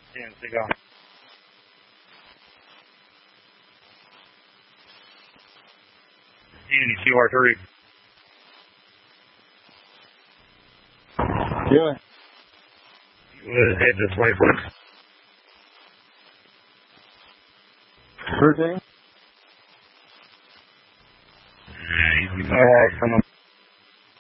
10, cigar. Andy, QR3. Yeah. Head this way, please. Sure thing. All right, come on.